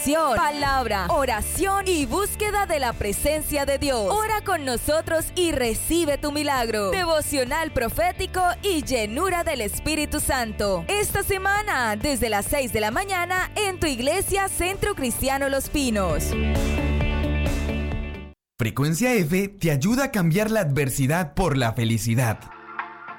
reflexión, palabra, oración y búsqueda de la presencia de Dios. Ora con nosotros y recibe tu milagro. Devocional profético y llenura del Espíritu Santo. Esta semana, desde las 6 de la mañana, en tu iglesia Centro Cristiano Los Pinos. Frecuencia F te ayuda a cambiar la adversidad por la felicidad.